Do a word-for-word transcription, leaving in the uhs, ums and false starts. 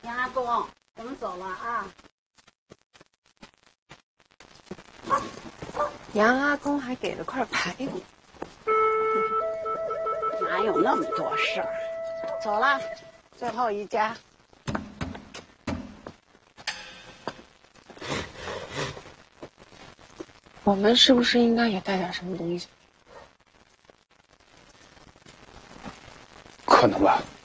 杨阿公，我们走了啊。 杨阿公还给了块排骨， 哪有那么多事儿？走了，最后一家。 我们是不是应该也带点什么东西？ 可能吧。